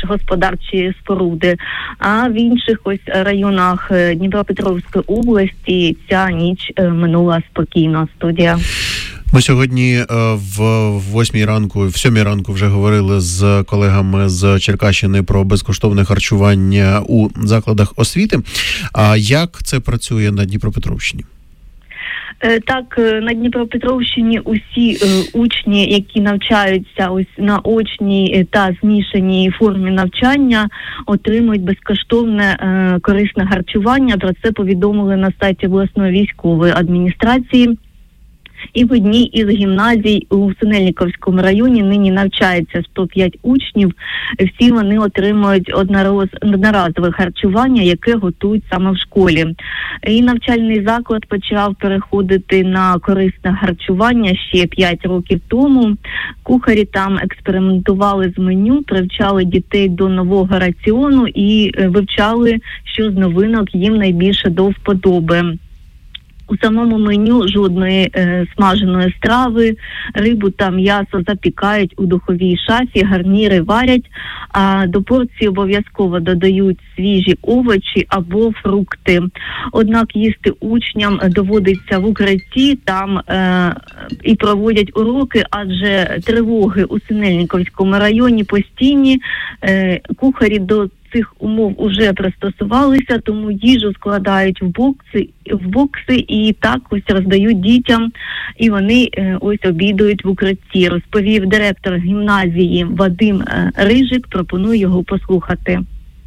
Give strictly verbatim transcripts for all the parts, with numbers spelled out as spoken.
господарчі споруди. А в інших ось районах Дніпропетровської області ця ніч минула спокійно. Студія. Ми сьогодні в восьмій ранку, в сьомій ранку вже говорили з колегами з Черкащини про безкоштовне харчування у закладах освіти. А як це працює на Дніпропетровщині? Так, на Дніпропетровщині усі е, учні, які навчаються ось на очній та змішаній формі навчання, отримують безкоштовне е, корисне харчування. Про це повідомили на сайті обласної військової адміністрації. І в одній із гімназій у Синельниковському районі нині навчається сто п'ять учнів. Всі вони отримують однороз, одноразове харчування, яке готують саме в школі. І навчальний заклад почав переходити на корисне харчування ще п'ять років тому. Кухарі там експериментували з меню, привчали дітей до нового раціону і вивчали, що з новинок їм найбільше до вподоби. У самому меню жодної е, смаженої страви, рибу та м'ясо запікають у духовій шафі, гарніри варять, а до порції обов'язково додають свіжі овочі або фрукти. Однак їсти учням доводиться в укритті, там е, і проводять уроки, адже тривоги у Синельниковському районі постійні, е, кухарі до цих умов уже пристосувалися, тому їжу складають в бокси, в бокси і так ось роздають дітям, і вони е, ось обідають в укритті, розповів директор гімназії Вадим е, Рижик. Пропоную його послухати.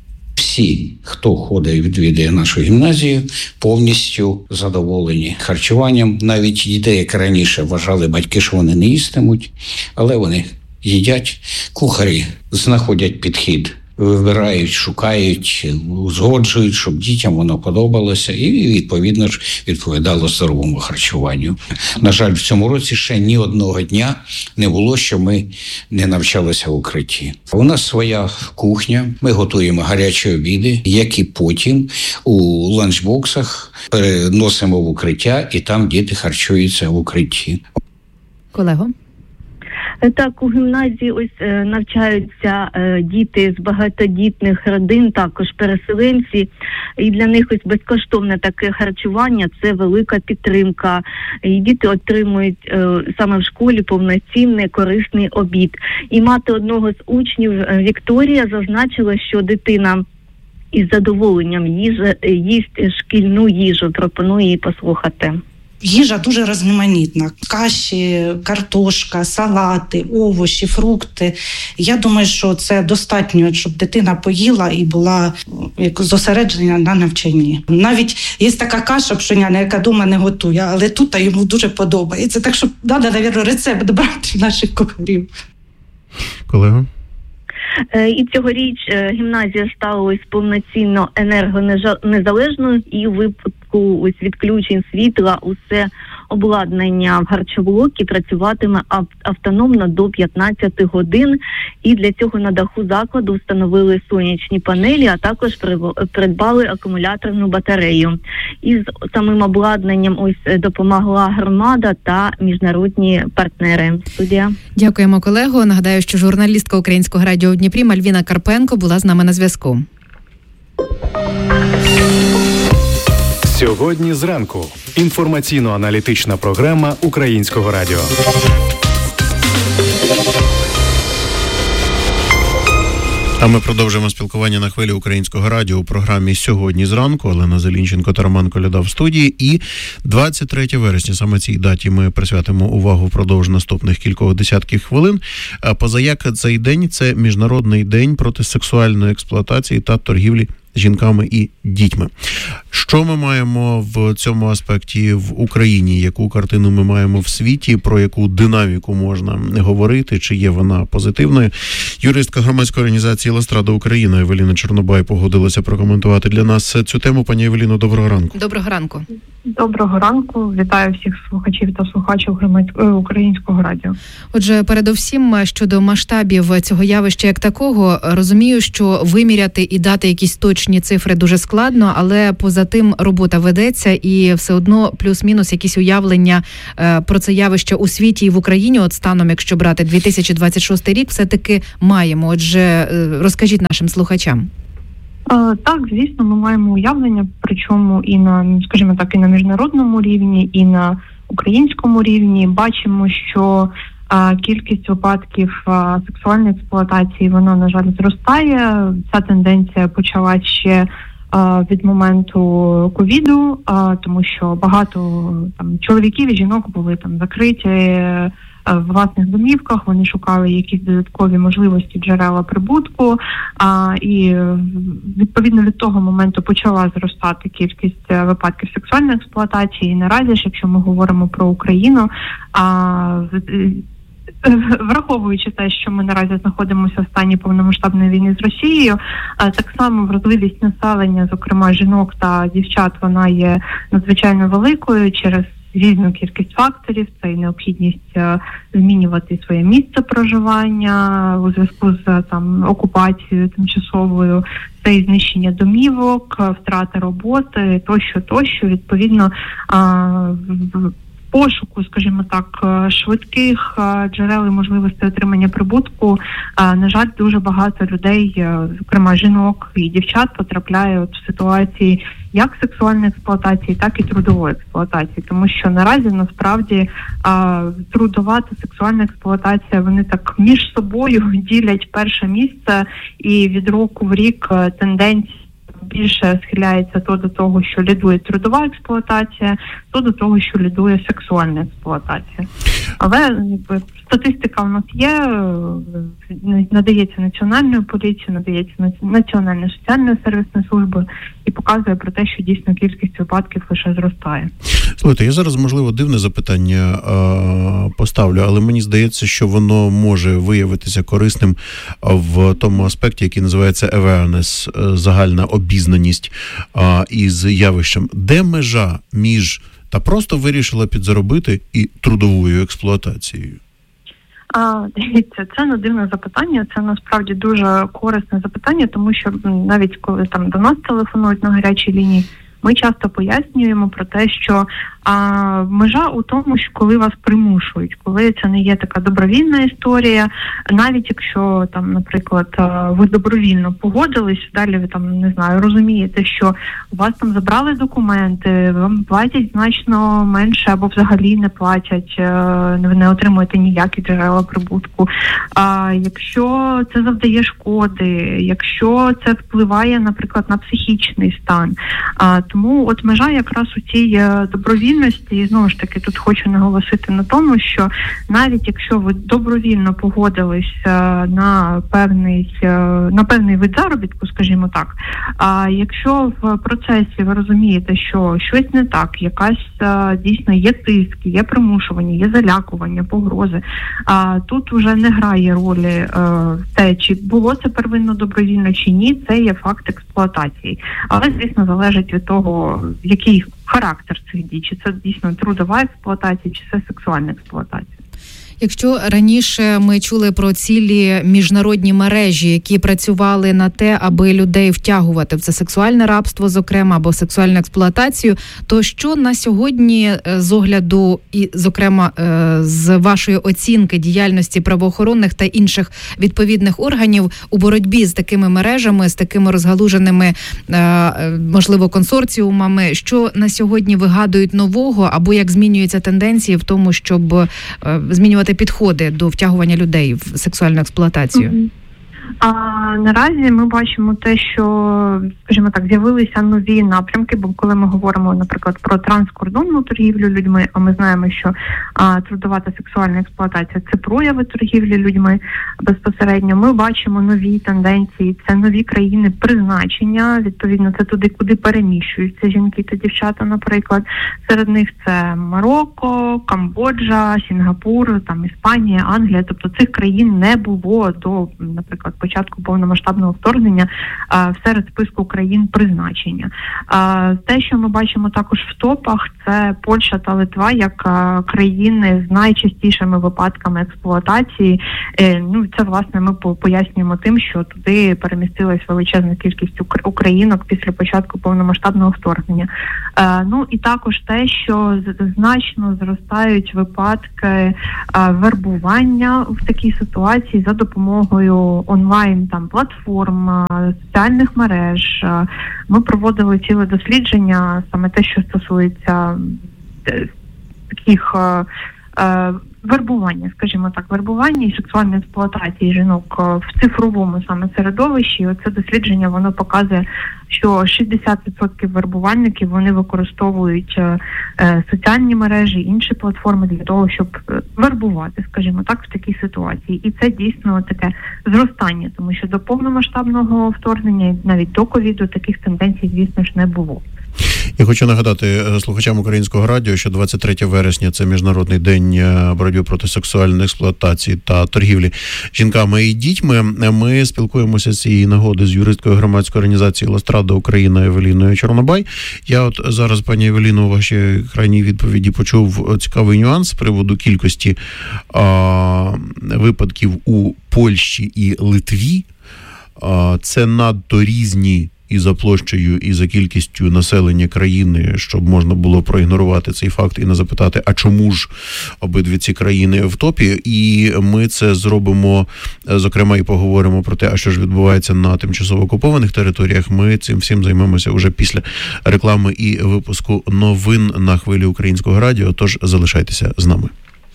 Всі, хто ходить і відвідує нашу гімназію, повністю задоволені харчуванням. Навіть дітей, як раніше вважали батьки, що вони не їстимуть, але вони їдять. Кухарі знаходять підхід, вибирають, шукають, узгоджують, щоб дітям воно подобалося і, відповідно ж, відповідало здоровому харчуванню. На жаль, в цьому році ще ні одного дня не було, що ми не навчалися в укритті. У нас своя кухня, ми готуємо гарячі обіди, які потім у ланчбоксах переносимо в укриття, і там діти харчуються в укритті. Колего? Так, у гімназії ось е, навчаються е, діти з багатодітних родин, також переселенці, і для них ось безкоштовне таке харчування – це велика підтримка. І діти отримують е, саме в школі повноцінний корисний обід. І мати одного з учнів Вікторія зазначила, що дитина із задоволенням їжа, їсть шкільну їжу. Пропоную її послухати. Їжа дуже різноманітна. Каші, картошка, салати, овочі, фрукти. Я думаю, що це достатньо, щоб дитина поїла і була як зосереджена на навчанні. Навіть є така каша пшеняна, яка вдома не готує, але тут йому дуже подобається. Так що треба, мабуть, рецепт брати наших кухарів. Колего? І цьогоріч гімназія стала ось повноцінно енергонезалежною, і у випадку ось відключень світла усе обладнання в харчоблокі працюватиме автономно до п'ятнадцяти годин. І для цього на даху закладу встановили сонячні панелі, а також придбали акумуляторну батарею. І з самим обладнанням ось допомогла громада та міжнародні партнери. Студія. Дякуємо, колего. Нагадаю, що журналістка Українського радіо в Дніпрі Мальвіна Карпенко була з нами на зв'язку. Сьогодні зранку. Інформаційно-аналітична програма Українського радіо. А ми продовжуємо спілкування на хвилі Українського радіо у програмі «Сьогодні зранку». Олена Зелінченко та Роман Коляда в студії. І двадцять третє вересня, саме цій даті ми присвятимо увагу впродовж наступних кількох десятків хвилин. Позаяк цей день – це Міжнародний день проти сексуальної експлуатації та торгівлі жінками і дітьми. Що ми маємо в цьому аспекті в Україні? Яку картину ми маємо в світі? Про яку динаміку можна говорити? Чи є вона позитивною? Юристка громадської організації «Ластрада Україна» Евеліна Чорнобай погодилася прокоментувати для нас цю тему. Пані Евеліно, доброго ранку. Доброго ранку. Доброго ранку. Вітаю всіх слухачів та слухачів громадського Українського радіо. Отже, передовсім щодо масштабів цього явища як такого, розумію, що виміряти і дати якісь точні точні цифри дуже складно, але поза тим робота ведеться і все одно плюс-мінус якісь уявлення е, про це явище у світі і в Україні, от станом, якщо брати дві тисячі двадцять шостий рік, все-таки маємо. Отже, е, розкажіть нашим слухачам. Так, звісно, ми маємо уявлення, причому і на, скажімо так, і на міжнародному рівні, і на українському рівні. Бачимо, що а, кількість випадків а, сексуальної експлуатації, вона, на жаль, зростає. Ця тенденція почалась ще а, від моменту ковіду, а, тому що багато там чоловіків і жінок були там закриті в власних домівках, вони шукали якісь додаткові можливості, джерела прибутку, а, і відповідно від того моменту почала зростати кількість випадків сексуальної експлуатації. І наразі ж, якщо ми говоримо про Україну, а, враховуючи те, що ми наразі знаходимося в стані повномасштабної війни з Росією, а так само вразливість населення, зокрема жінок та дівчат, вона є надзвичайно великою через різну кількість факторів. Це і необхідність е, змінювати своє місце проживання у зв'язку з там окупацією тимчасовою, це і знищення домівок, втрати роботи, тощо, тощо. Відповідно, е, в пошуку, скажімо так, швидких джерел і можливостей отримання прибутку, на жаль, дуже багато людей, зокрема жінок і дівчат, потрапляє от в ситуації як сексуальної експлуатації, так і трудової експлуатації. Тому що наразі, насправді, трудова та сексуальна експлуатація, вони так між собою ділять перше місце, і від року в рік тенденції більше схиляється то до того, що лідує трудова експлуатація, то до того, що лідує сексуальна експлуатація. Але якби, статистика в нас є, надається Національною поліцією, надається Національною соціальною сервісною службою і показує про те, що дійсно кількість випадків лише зростає. Слухайте, я зараз, можливо, дивне запитання е, поставлю, але мені здається, що воно може виявитися корисним в тому аспекті, який називається awareness, загальна обізнаність е, із явищем. Де межа між та просто вирішила підзаробити і трудовою експлуатацією? А, дивіться, це не дивне запитання, це насправді дуже корисне запитання, тому що навіть коли там до нас телефонують на гарячій лінії, ми часто пояснюємо про те, що а, межа у тому, що коли вас примушують, коли це не є така добровільна історія, навіть якщо там, наприклад, ви добровільно погодились, далі ви там, не знаю, розумієте, що у вас там забрали документи, вам платять значно менше або взагалі не платять, ви не отримуєте ніякі джерела прибутку. А якщо це завдає шкоди, якщо це впливає, наприклад, на психічний стан, а, тому от межа якраз у цій добровільності, і знову ж таки тут хочу наголосити на тому, що навіть якщо ви добровільно погодились на певний, на певний вид заробітку, скажімо так, а якщо в процесі ви розумієте, що щось не так, якась дійсно є тиск, є примушування, є залякування, погрози, а тут уже не грає ролі те, чи було це первинно добровільно чи ні, це є факт експлуатації. Але, звісно, залежить від того, який характер цих дій, чи це дійсно трудова експлуатація, чи це сексуальна експлуатація. Якщо раніше ми чули про цілі міжнародні мережі, які працювали на те, аби людей втягувати в це сексуальне рабство, зокрема, або сексуальну експлуатацію, то що на сьогодні з огляду і, зокрема, з вашої оцінки діяльності правоохоронних та інших відповідних органів у боротьбі з такими мережами, з такими розгалуженими, можливо, консорціумами, що на сьогодні вигадують нового, або як змінюються тенденції в тому, щоб змінювати підходи до втягування людей в сексуальну експлуатацію? Mm-hmm. А наразі ми бачимо те, що, скажімо так, з'явилися нові напрямки, бо коли ми говоримо, наприклад, про транскордонну торгівлю людьми, а ми знаємо, що а, трудова та сексуальна експлуатація – це прояви торгівлі людьми безпосередньо, ми бачимо нові тенденції, це нові країни призначення, відповідно, це туди, куди переміщуються жінки та дівчата, наприклад. Серед них це Марокко, Камбоджа, Сінгапур, там Іспанія, Англія, тобто цих країн не було до, наприклад, початку повномасштабного вторгнення а, серед списку країн призначення. А, те, що ми бачимо також в топах, це Польща та Литва як країни з найчастішими випадками експлуатації. Ну, це, власне, ми пояснюємо тим, що туди перемістилась величезна кількість українок після початку повномасштабного вторгнення. Ну, і також те, що значно зростають випадки вербування в такій ситуації за допомогою онлайн там платформ, соціальних мереж. Ми проводили ціле дослідження, саме те, що стосується таких е, вербування, скажімо так, вербування і сексуальної експлуатації жінок в цифровому саме середовищі. Оце дослідження, воно показує, що шістдесят відсотків вербувальників, вони використовують е, соціальні мережі, інші платформи для того, щоб вербувати, скажімо так, в такій ситуації. І це дійсно таке зростання, тому що до повномасштабного вторгнення, навіть до ковіду, таких тенденцій, звісно ж, не було. Я хочу нагадати слухачам Українського радіо, що двадцять третє вересня – це Міжнародний день боротьби проти сексуальної експлуатації та торгівлі жінками і дітьми. Ми спілкуємося з цієї нагоди з юристкою громадської організації «Ластрада Україна» Евеліною Чорнобай. Я от зараз, пані Евеліно, у вашій крайній відповіді почув цікавий нюанс з приводу кількості а, випадків у Польщі і Литві. А, це надто різні і за площею, і за кількістю населення країни, щоб можна було проігнорувати цей факт і не запитати, а чому ж обидві ці країни в топі? І ми це зробимо, зокрема, і поговоримо про те, а що ж відбувається на тимчасово окупованих територіях. Ми цим всім займемося вже після реклами і випуску новин на хвилі Українського радіо, тож залишайтеся з нами.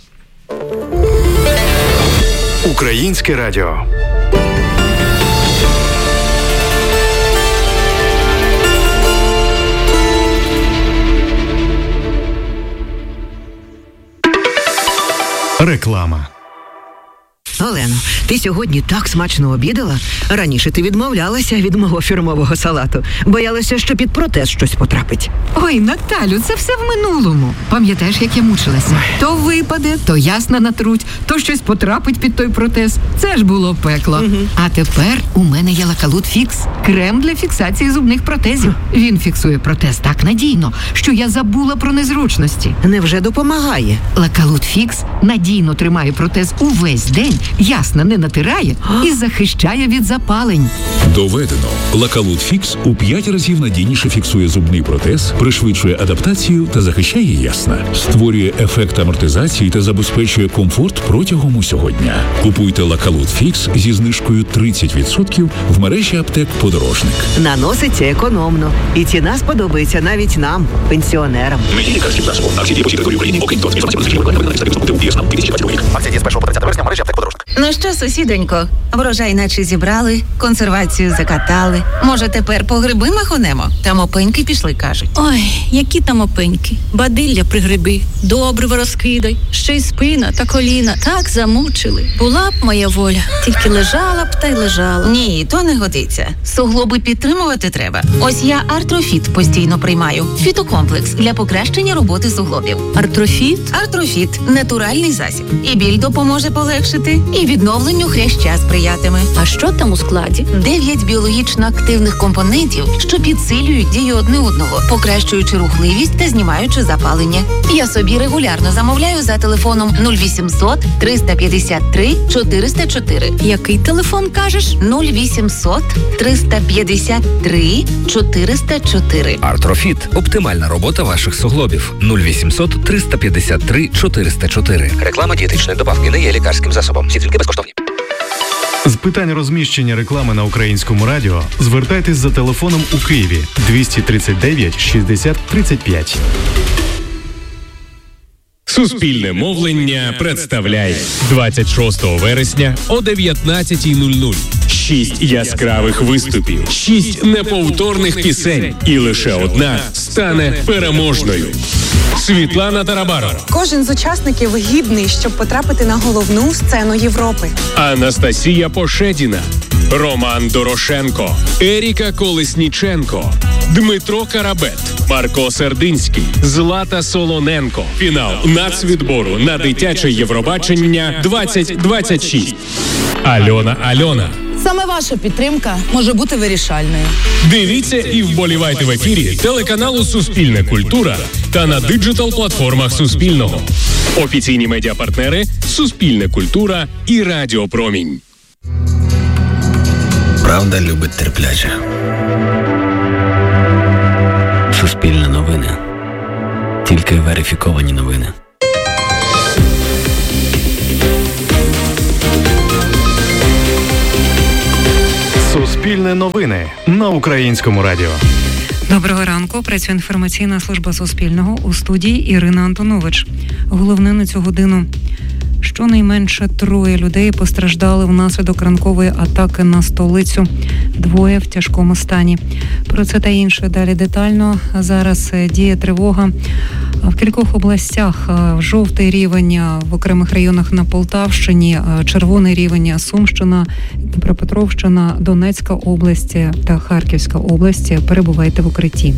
Українське радіо. Реклама. Олено, ти сьогодні так смачно обідала? Раніше ти відмовлялася від мого фірмового салату. Боялася, що під протез щось потрапить. Ой, Наталю, це все в минулому. Пам'ятаєш, як я мучилася? То випаде, то ясна натруть, то щось потрапить під той протез. Це ж було пекло. Угу. А тепер у мене є Лакалут Фікс. Крем для фіксації зубних протезів. Він фіксує протез так надійно, що я забула про незручності. Невже допомагає? Лакалут Фікс надійно тримає протез увесь день, ясно не натирає і захищає від запалень. Доведено. Лакалут Фікс у п'ять разів надійніше фіксує зубний протез, пришвидшує адаптацію та захищає ясна. Створює ефект амортизації та забезпечує комфорт протягом усього дня. Купуйте Лакалут Фікс зі знижкою тридцять відсотків в мережі аптек «Подорожник». Наноситься економно. І ціна сподобається навіть нам, пенсіонерам. Акція діє по всій території України, окрім двадцять Акція з першого по тридцяте вересня в мережі аптек «Подорожник». Ну що, сусідонько, врожай наче зібрали, консервацію закатали. Може, тепер по гриби махонемо? Там опеньки пішли, кажуть. Ой, які там опеньки? Бадилля при гриби, добриво розкидай, ще й спина та коліна. Так замучили. Була б моя воля, тільки лежала б та й лежала. Ні, то не годиться. Суглоби підтримувати треба. Ось я Артрофіт постійно приймаю. Фітокомплекс для покращення роботи суглобів. Артрофіт? Артрофіт – натуральний засіб. І біль допоможе полегшити, і відновленню хряща сприятиме. А що там у складі? Дев'ять біологічно активних компонентів, що підсилюють дію одне одного, покращуючи рухливість та знімаючи запалення. Я собі регулярно замовляю за телефоном нуль вісімсот триста п'ятдесят три чотириста чотири. Який телефон кажеш? нуль вісімсот триста п'ятдесят три чотириста чотири. Артрофіт – оптимальна робота ваших суглобів. нуль вісімсот триста п'ятдесят три чотириста чотири. Реклама дієтичної добавки не є лікарським засобом. Всі тільки безкоштовні. З питань розміщення реклами на Українському радіо звертайтесь за телефоном у Києві двісті тридцять дев'ять шістдесят тридцять п'ять. Суспільне мовлення представляє двадцять шостого вересня о дев'ятнадцятій нуль нуль. Шість яскравих виступів, шість неповторних пісень, і лише одна стане переможною. Світлана Тарабарова. Кожен з учасників гідний, щоб потрапити на головну сцену Європи. Анастасія Пошедіна, Роман Дорошенко, Еріка Колесніченко, Дмитро Карабет, Марко Сердинський, Злата Солоненко. Фінал нацвідбору на дитяче Євробачення двадцять двадцять шість. Альона Альона. Саме ваша підтримка може бути вирішальною. Дивіться і вболівайте в ефірі телеканалу Суспільне культура та на диджитал-платформах Суспільного. Офіційні медіапартнери Суспільне культура і Радіо Промінь. Правда любить терпляче. Суспільне новини. Тільки верифіковані новини. Суспільне новини на Українському радіо. Доброго ранку. Працює інформаційна служба Суспільного. У студії Ірина Антонович. Головне на цю годину. Щонайменше троє людей постраждали внаслідок ранкової атаки на столицю. Двоє в тяжкому стані. Про це та інше далі детально. Зараз діє тривога в кількох областях. Жовтий рівень в окремих районах на Полтавщині, червоний рівень Сумщина, Дніпропетровщина, Донецька область та Харківська область. Перебувайте в укритті.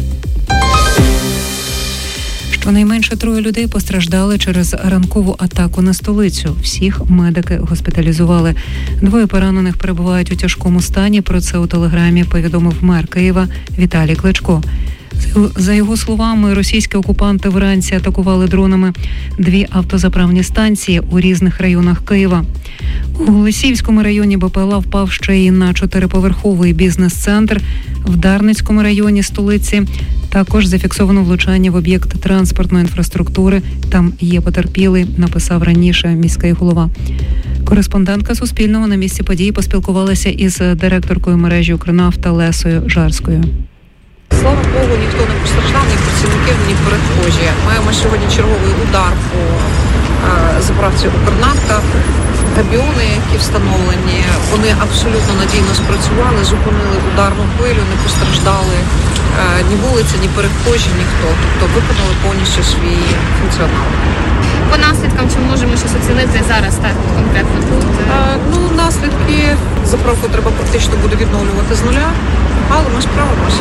Щонайменше троє людей постраждали через ранкову атаку на столицю. Всіх медики госпіталізували. Двоє поранених перебувають у тяжкому стані. Про це у телеграмі повідомив мер Києва Віталій Кличко. За його словами, російські окупанти вранці атакували дронами дві автозаправні станції у різних районах Києва. У Голосіївському районі БПЛА впав ще й на чотириповерховий бізнес-центр. В Дарницькому районі столиці також зафіксовано влучання в об'єкт транспортної інфраструктури. Там є потерпілий, написав раніше міський голова. Кореспондентка Суспільного на місці події поспілкувалася із директоркою мережі «Укрнафта» Лесою Жарською. Слава Богу, ніхто не постраждав, ні працівників, ні перехожі. Маємо сьогодні черговий удар по е, заправці «Укрнафта». Габіони, які встановлені, вони абсолютно надійно спрацювали, зупинили ударну хвилю, не постраждали е, ні вулиці, ні перехожі, ніхто. Тобто виконали повністю свій функціонал. По наслідкам, чи можемо щось оцінити зараз так конкретно тут? Е, ну, наслідки заправку треба практично буде відновлювати з нуля, але ми справимося.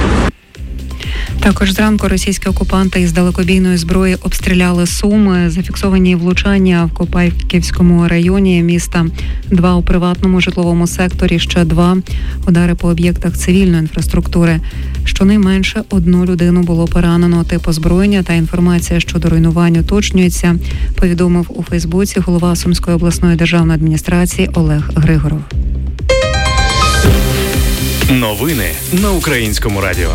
Також зранку російські окупанти із далекобійної зброї обстріляли Суми. Зафіксовані влучання в Копайківському районі міста. Два у приватному житловому секторі, ще два удари по об'єктах цивільної інфраструктури. Щонайменше одну людину було поранено. Тип озброєння та інформація щодо руйнувань уточнюється, повідомив у Фейсбуці голова Сумської обласної державної адміністрації Олег Григоров. Новини на Українському радіо.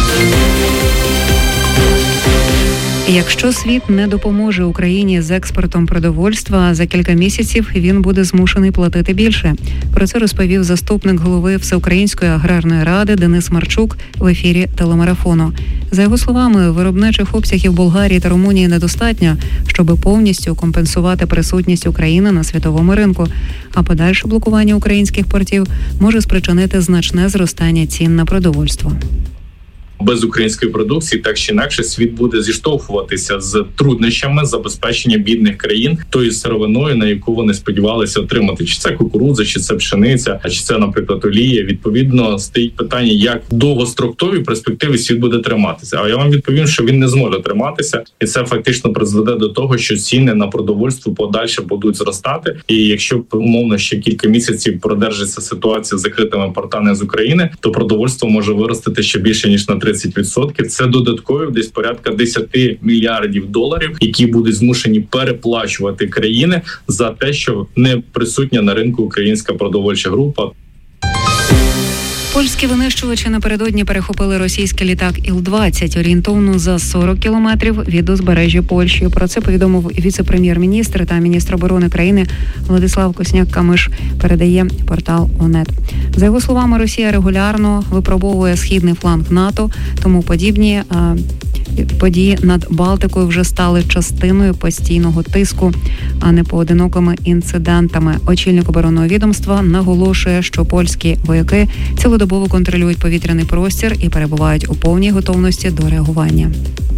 Якщо світ не допоможе Україні з експортом продовольства, за кілька місяців він буде змушений платити більше. Про це розповів заступник голови Всеукраїнської аграрної ради Денис Марчук в ефірі телемарафону. За його словами, виробничих обсягів Болгарії та Румунії недостатньо, щоб повністю компенсувати присутність України на світовому ринку. А подальше блокування українських портів може спричинити значне зростання цін на продовольство. Без української продукції так чи інакше світ буде зіштовхуватися з труднощами забезпечення бідних країн тою сировиною, на яку вони сподівалися отримати. Чи це кукурудза, чи це пшениця, а чи це, наприклад, олія. Відповідно, стоїть питання, як в довгостроковій перспективі світ буде триматися. А я вам відповім, що він не зможе триматися, і це фактично призведе до того, що ціни на продовольство подальше будуть зростати. І якщо умовно ще кілька місяців продержиться ситуація з закритими портами з України, то продовольство може виростити ще більше ніж на тридцять відсотків. Це додатково десь порядка десять мільярдів доларів, які будуть змушені переплачувати країни за те, що не присутня на ринку українська продовольча група. Польські винищувачі напередодні перехопили російський літак Іл двадцять орієнтовно за сорок кілометрів від узбережжя Польщі. Про це повідомив віце-прем'єр-міністр та міністр оборони країни Владислав Косняк-Камиш, передає портал Онет. За його словами, Росія регулярно випробовує східний фланг НАТО, тому подібні а, події над Балтикою вже стали частиною постійного тиску, а не поодинокими інцидентами. Очільник оборонного відомства наголошує, що польські вояки цілодобово контролюють повітряний простір і перебувають у повній готовності до реагування.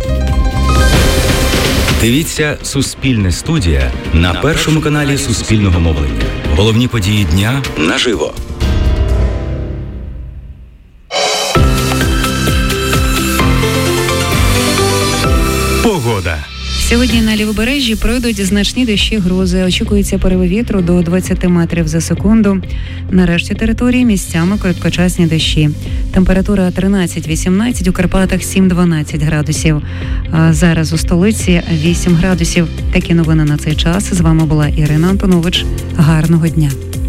Дивіться «Суспільне студія» на першому каналі Суспільного мовлення. Головні події дня наживо. Погода. Сьогодні на лівобережжі пройдуть значні дощі, грози. Очікується пориви вітру до двадцять метрів за секунду. На решті території місцями короткочасні дощі. Температура тринадцять-вісімнадцять, у Карпатах сім-дванадцять градусів. А зараз у столиці вісім градусів. Такі новини на цей час. З вами була Ірина Антонович. Гарного дня.